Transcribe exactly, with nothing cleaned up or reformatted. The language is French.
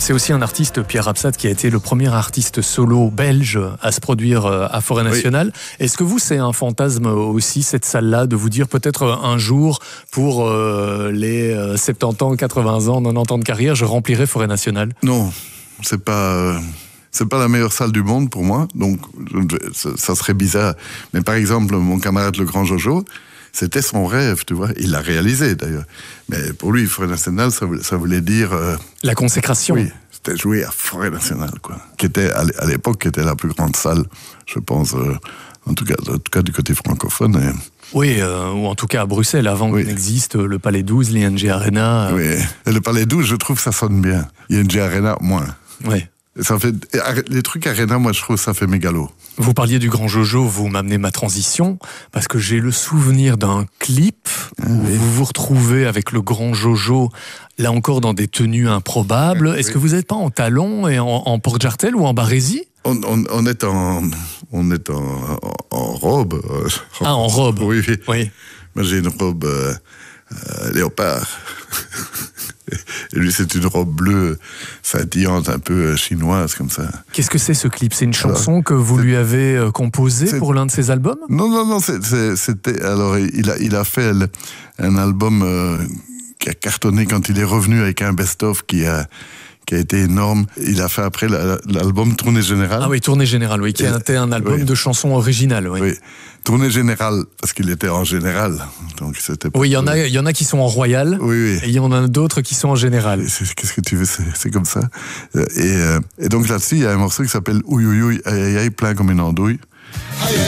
C'est aussi un artiste, Pierre Rapsat, qui a été le premier artiste solo belge à se produire à Forêt Nationale. Oui. Est-ce que vous, c'est un fantasme aussi, cette salle-là, de vous dire peut-être un jour, pour euh, les soixante-dix ans, quatre-vingts ans, quatre-vingt-dix ans de carrière, je remplirai Forêt Nationale? Non, c'est pas... Euh... C'est pas la meilleure salle du monde pour moi, donc ça serait bizarre. Mais par exemple, mon camarade le grand Jojo, c'était son rêve, tu vois. Il l'a réalisé d'ailleurs. Mais pour lui, Forêt Nationale, ça, ça voulait dire... Euh, la consécration. Oui, c'était jouer à Forêt Nationale, quoi. Qui était, à l'époque, qui était la plus grande salle, je pense, euh, en, tout cas, en tout cas du côté francophone. Et... Oui, euh, ou en tout cas à Bruxelles, avant oui. qu'il n'existe le Palais douze, l'I N G Arena. Euh... Oui, et le Palais douze, je trouve que ça sonne bien. I N G Arena, moins. Oui. Ça fait, les trucs Arena, moi je trouve ça fait mégalo. Vous parliez du grand Jojo, vous m'amenez ma transition, parce que j'ai le souvenir d'un clip ah, où oui. vous vous retrouvez avec le grand Jojo, là encore dans des tenues improbables. Oui. Est-ce que vous n'êtes pas en talons et en, en porte-jartel ou en barésie? on, on, on est en, on est en, en, en robe. Ah, en robe. Oui, oui. oui. Moi j'ai une robe euh, euh, léopard. Et lui, c'est une robe bleue scintillante, un peu chinoise, comme ça. Qu'est-ce que c'est ce clip? C'est une chanson alors, que vous lui avez composée pour l'un de ses albums? Non, non, non, c'est, c'est, c'était... Alors, il a, il a fait le, un album euh, qui a cartonné quand il est revenu avec un best-of qui a... qui a été énorme. Il a fait après l'album Tournée Générale. Ah oui, Tournée Générale, oui, qui a été un album oui. de chansons originales. Oui. oui. Tournée Générale, parce qu'il était en général. Donc c'était oui, il y en a, il y en a qui sont en royal. Oui, oui. Et il y en a d'autres qui sont en général. Qu'est-ce que tu veux, c'est, c'est comme ça. Et, euh, et donc là-dessus, il y a un morceau qui s'appelle Ouïouïouï, aïe aïe aïe, plein comme une andouille.